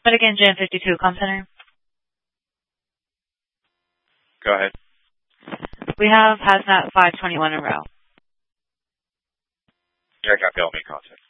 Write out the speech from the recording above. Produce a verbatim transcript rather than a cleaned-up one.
But again, Jan fifty-two, comm center. Go ahead. We have Hazmat five twenty-one in row. Yeah, I got Bellamy contact.